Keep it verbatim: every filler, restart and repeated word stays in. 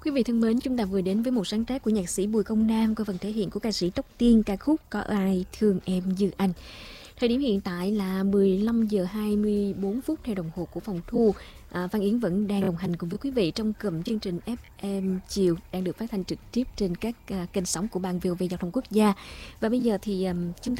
Quý vị thân mến, chúng ta vừa đến với một sáng tác của nhạc sĩ Bùi Công Nam qua phần thể hiện của ca sĩ Tóc Tiên, ca khúc Có Ai Thương Em Như Anh. Thời điểm hiện tại là mười lăm giờ hai mươi bốn phút theo đồng hồ của phòng thu. À, Văn Yến vẫn đang đồng hành cùng với quý vị trong cụm chương trình ép em chiều đang được phát thanh trực tiếp trên các uh, kênh sóng của Ban vê o vê Giao thông Quốc gia. Và bây giờ thì um, chúng ta